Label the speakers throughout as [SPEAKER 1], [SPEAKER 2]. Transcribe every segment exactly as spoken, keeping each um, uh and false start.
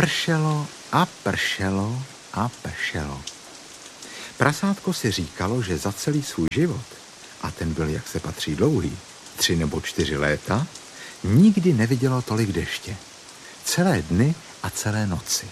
[SPEAKER 1] Pršelo a pršelo a pršelo. Prasátko si říkalo, že za celý svůj život, a ten byl, jak se patří, dlouhý, tři nebo čtyři léta, nikdy nevidělo tolik deště. Celé dny a celé noci.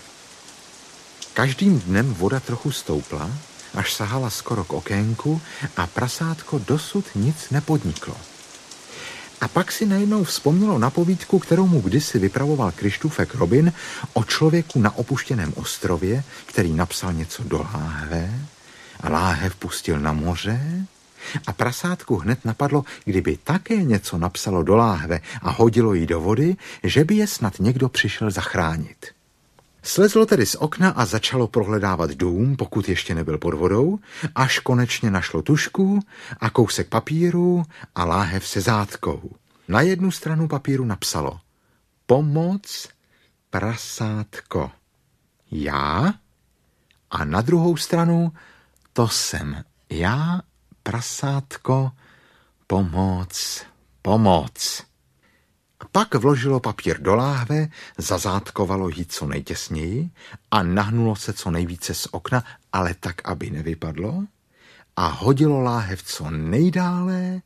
[SPEAKER 1] Každým dnem voda trochu stoupla, až sahala skoro k okénku a prasátko dosud nic nepodniklo. A pak si najednou vzpomnělo na povídku, kterou mu kdysi vypravoval Kryštůfek Robin o člověku na opuštěném ostrově, který napsal něco do láhve a láhev pustil na moře a prasátku hned napadlo, kdyby také něco napsalo do láhve a hodilo ji do vody, že by je snad někdo přišel zachránit. Slezlo tedy z okna a začalo prohledávat dům, pokud ještě nebyl pod vodou, až konečně našlo tužku a kousek papíru a láhev se zátkou. Na jednu stranu papíru napsalo Pomoc, prasátko, já, a na druhou stranu to jsem já, prasátko, pomoc, pomoc. Pak vložilo papír do láhve, zazátkovalo ji co nejtěsněji a nahnulo se co nejvíce z okna, ale tak, aby nevypadlo, a hodilo láhev co nejdále,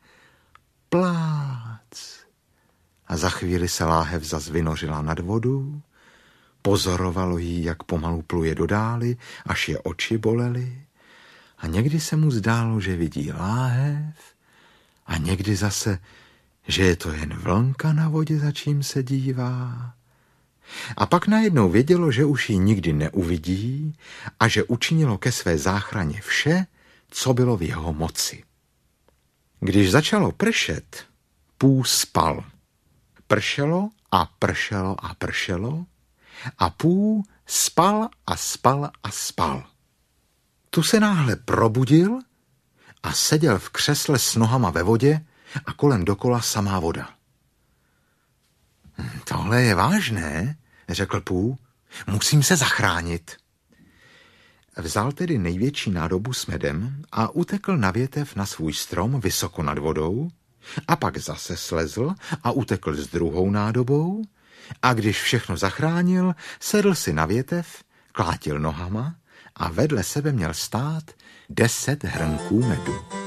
[SPEAKER 1] plác. A za chvíli se láhev zas vynořila nad vodu, pozorovalo jí, jak pomalu pluje do dály, až je oči bolely, a někdy se mu zdálo, že vidí láhev, a někdy zase, že je to jen vlnka na vodě, za čím se dívá. A pak najednou vědělo, že už ji nikdy neuvidí a že učinilo ke své záchraně vše, co bylo v jeho moci. Když začalo pršet, Pů spal. Pršelo a pršelo a pršelo a Pů spal a spal a spal. Tu se náhle probudil a seděl v křesle s nohama ve vodě a kolem dokola samá voda. Tohle je vážné, řekl Pů. Musím se zachránit. Vzal tedy největší nádobu s medem a utekl na větev na svůj strom vysoko nad vodou a pak zase slezl a utekl s druhou nádobou a když všechno zachránil, sedl si na větev, klátil nohama a vedle sebe měl stát deset hrnků medu.